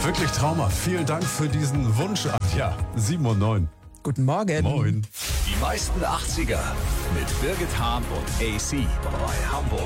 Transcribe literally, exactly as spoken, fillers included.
Wirklich traumhaft. Vielen Dank für diesen Wunsch. Ja, sieben Uhr neun. Guten Morgen. Moin. Die meisten achtziger mit Birgit Hahn und A C bei Hamburg